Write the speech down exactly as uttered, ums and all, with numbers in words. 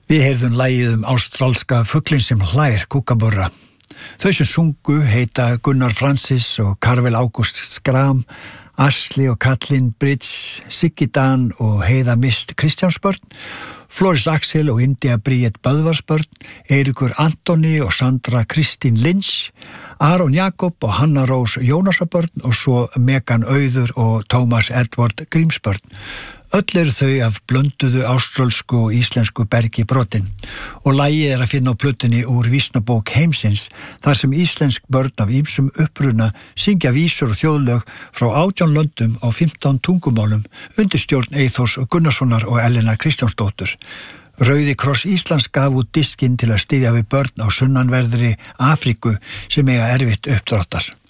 Við heyrðum lagið um ástralska fuglinn sem hlær, Kúkaburra. Þau sem sungu heita Gunnar Francis og Karvel Ágúst Skram, Asli og Kallinn Bridge, Siggi Dan og Heiða Mist Kristjánsbörn, Floris Axel og India Bríett Böðvarsbörn, Eiríkur Antoni og Sandra Kristín Lynch, Aron Jakob og Hanna Rós Jónasabörn og svo Megan Auður og Tómas Edvard Grímsbörn. Öll eru þau af blönduðu áströlsku og íslensku bergi brotin og lagið er að finna á plötunni úr vísnabók heimsins þar sem íslensk börn af ýmsum uppruna syngja vísur og þjóðlög frá átján löndum á fimmtán tungumálum undir stjórn Eyþórs Gunnarssonar og Ellenar Kristjánsdóttur. Rauði kross Íslands gaf út diskinn til að styðja við börn á sunnanverðri Afríku sem eiga erfitt uppdráttar.